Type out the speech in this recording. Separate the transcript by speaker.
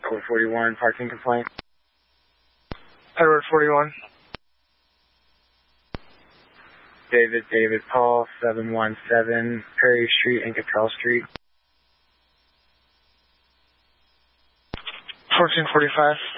Speaker 1: Edward 41, parking complaint.
Speaker 2: Edward 41.
Speaker 1: David Paul, 717 Perry Street and Cattell Street.
Speaker 2: 1445.